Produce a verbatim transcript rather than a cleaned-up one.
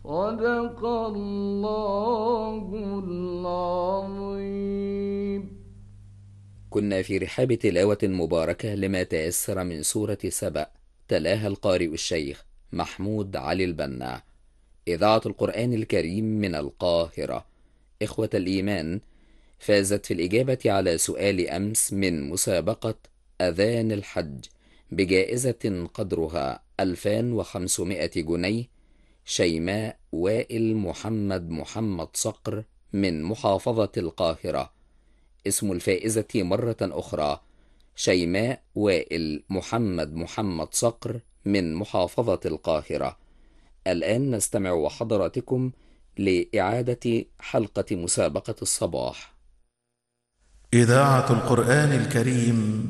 صدق الله العظيم. كنا في رحاب تلاوة مباركة لما تيسر من سورة سبأ، تلاها القارئ الشيخ محمود علي البنا. إذاعة القرآن الكريم من القاهرة. إخوة الإيمان، فازت في الإجابة على سؤال أمس من مسابقة أذان الحج بجائزة قدرها ألفين وخمسمائة جنيه شيماء وائل محمد محمد صقر من محافظة القاهرة. اسم الفائزة مرة أخرى: شيماء وائل محمد محمد صقر من محافظة القاهرة. الآن نستمع وحضراتكم لإعادة حلقة مسابقة الصباح. إذاعة القرآن الكريم